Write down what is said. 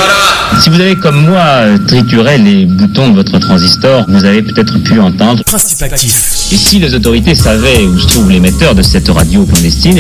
Si vous avez comme moi trituré les boutons de votre transistor, vous avez peut-être pu entendre Principe actif. Et si les autorités savaient où se trouve l'émetteur de cette radio clandestine,